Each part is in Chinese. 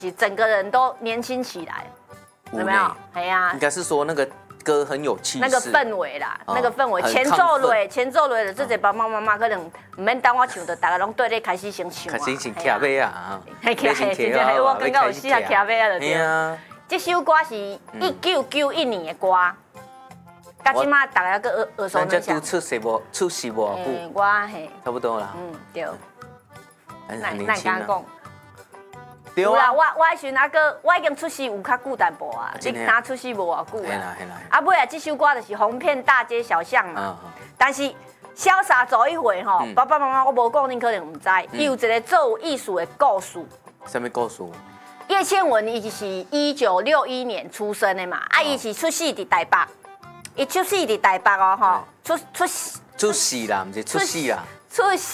整个人都年轻起来，有没有？哎呀， 应该是说那个歌很有气势， 那个氛围啦，那个氛围，前奏类的，这些爸爸妈妈可能唔免等我唱，就大家拢对咧开始先唱。 开始先徛尾啊， 真正我感觉有时啊徛尾啊就对。这首歌是1991年的歌，到即马大家个耳熟能详。 咱这出世无久， 我嘿， 差不多啦。 对。 很年轻啊。 有啦，我迄时那个我已经出世有较久淡薄啊，你刚出世无偌久啊。啊，尾啊，这首歌就是红遍大街小巷嘛。但是潇洒走一回吼，爸爸妈妈我无讲，恁可能唔知，伊有一个做艺术的故事。 什么故事？ 叶倩文伊是1961年出生的嘛，啊，伊是出世伫台北，伊出世伫台北哦吼， 出世啦，唔是出世啦。 出世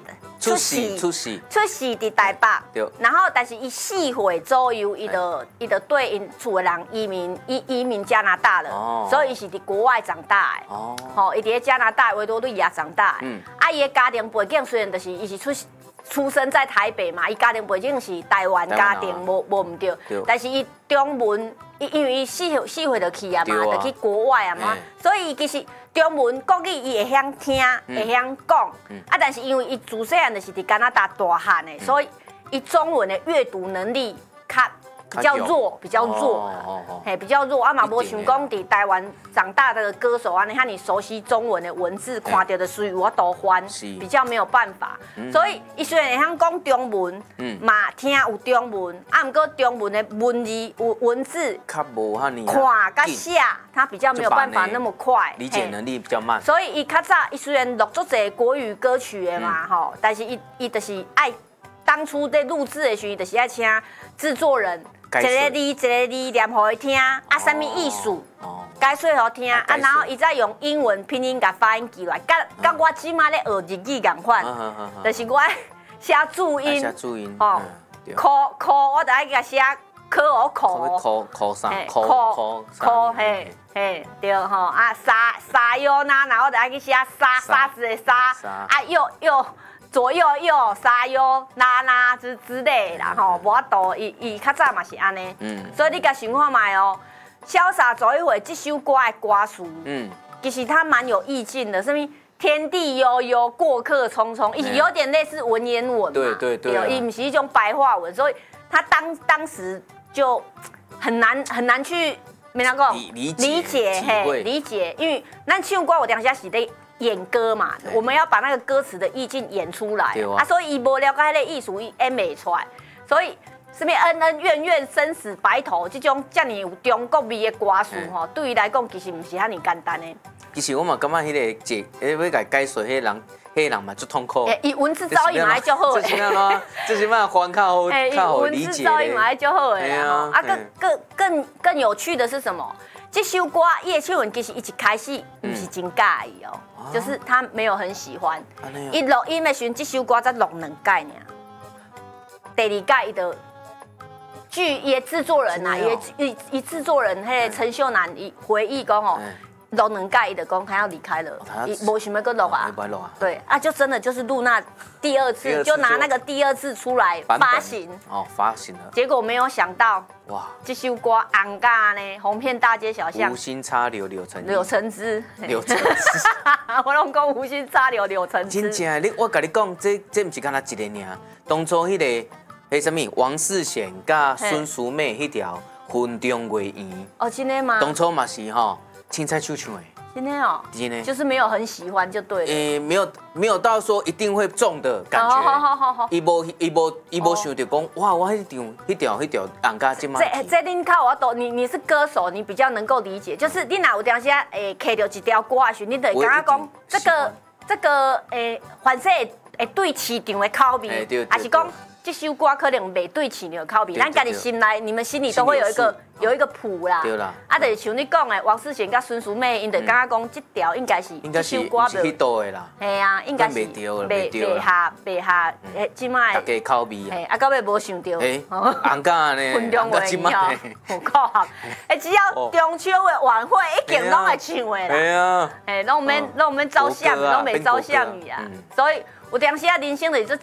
伫台北， 对。 然后，但是伊4岁左右，伊就对因厝的人移民加拿大了，所以伊是伫国外长大的。哦。吼，伊伫加拿大维多利亚长大的。啊，伊的家庭背景虽然就是伊是出生在台北嘛，伊家庭背景是台湾家庭，无唔对。但是伊中文，因为伊4岁就去啊嘛，就去国外啊嘛，所以其实。中文、国语伊会晓听，会晓讲，啊，但是因为伊自细汉就是伫加拿大大汉的，所以伊中文的阅读能力比较弱，嘿，比较弱。啊嘛，无像讲伫台湾长大的歌手啊，你看你熟悉中文的文字，看到的属于我都翻，比较没有办法。所以伊虽然会晓讲中文，嘛听有中文，啊，毋过中文的文字有文字， 较无遐尼看甲写，他比较没有办法那么快， 理解能力比较慢。 所以伊较早，伊虽然录足侪国语歌曲的嘛，吼，但是伊就是爱当初在录制的时候，就是爱请制作人。一个字念互伊听，啊，啥物意思？解说互听，啊，然后伊再用英文拼音甲发音记来，甲我即马咧学日语共款，就是我写注音，哦，科我就爱甲写科我科啥？ 嘿，对吼，啊沙哟那，然后就爱去写沙子的沙，啊又。左右沙哟拉之类啦吼，无法度伊较早嘛是安尼，所以你甲想看卖哦，潇洒走一回这首歌的歌词，其实它蛮有意境的，什么天地悠悠，过客匆匆，伊有点类似文言文嘛，对，伊不是一种白话文，所以他当时就很难去没那个理解，因为咱唱歌有当下是咧。演歌嘛，我们要把那个歌词的意境演出来啊，所以伊无了解迄个艺术，伊演袂出来，所以什么恩恩怨怨、生死白头这种遮尔有中国味的歌词吼，对伊来讲其实唔是遐尼简单的。 其实我嘛感觉迄个要甲解说，迄个人嘛足痛苦。 伊文字造诣嘛还足好诶。这是嘛翻较好理解。 文字造诣嘛还足好诶啊，更有趣的是什么？这首歌叶倩文其实一开始不是真介意哦，就是他没有很喜欢。伊录音的时候，这首歌才录2届尔。第2届伊就据伊的制作人啊，伊制作人迄个陈秀楠伊回忆讲哦，录2届伊就讲他要离开了，伊无想要搁录啊。对啊，就真的就是录那第2次，就拿那个第2次出来发行。 发行了。 结果没有想到。哇！这首歌红咖呢，红遍大街小巷。无心插柳柳橙汁。我拢讲无心插柳橙汁。 真正，我甲你讲，这不是干那一个尔。当初迄什么王世贤甲孙淑美迄条《云中月圆》。 哦，真的吗？ 当初嘛是吼，凊彩唱的。 真的哦，真的，就是没有很喜欢就对了。 没有到说一定会中的感觉。好。伊无想到讲，哇，我迄条红咖这么。 这恁靠我懂，你是歌手，你比较能够理解。就是你哪有当时摕到一条歌的时候，你就会感觉讲这个反正会对市场的口味，还是讲。这首歌可能袂对市场的口味，咱家己心内，你们心里都会有一个谱啦。 对啦。 啊，就是像你讲的，王世贤甲孙淑美，因就感觉讲这条应该是这首歌是迄度的啦。 嘿啊，应该是袂下，即摆大家口味。 嘿，啊，到尾无想到。 红咖呢？ 云中月圆哦，有够合。只要中秋的晚会，一定拢会唱的啦。 系啊。 拢免照相，拢袂照相去啊。所以。有当时啊，人生就是